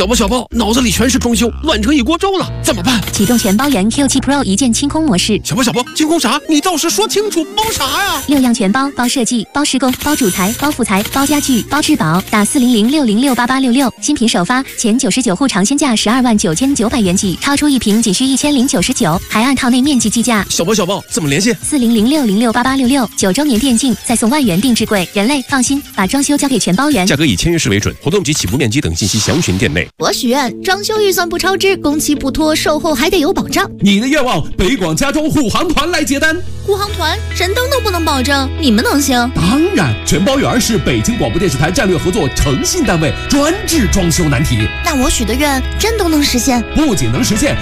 小报，脑子里全是装修，乱成一锅粥了，怎么办？ 启动全包原 Q7 Pro 一键清空模式。 小报，清空啥？你倒是说清楚，包啥呀 ？6样全包，包设计，包施工，包主材，包副材，包家具，包质保。打40060688866，新品首发，前99户尝鲜价129900元起，超出一瓶仅需1099，还按套内面积计价。 小报，怎么联系 ？40060688866，9周年电竞，再送万元定制柜。人类放心，把装修交给全包原， 价格以签约式为准，活动及起步面积等信息详询店内。 我许愿装修预算不超支，工期不拖，售后还得有保障。 你的愿望，北广家装护航团来接单。 护航团神灯都不能保证，你们能行？ 当然，全包圆是北京广播电视台战略合作诚信单位，专治装修难题。 那我许的愿真都能实现？ 不仅能实现，